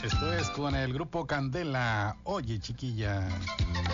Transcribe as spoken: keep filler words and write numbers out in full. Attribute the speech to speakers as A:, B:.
A: Esto es con el grupo Candela. Oye, chiquilla.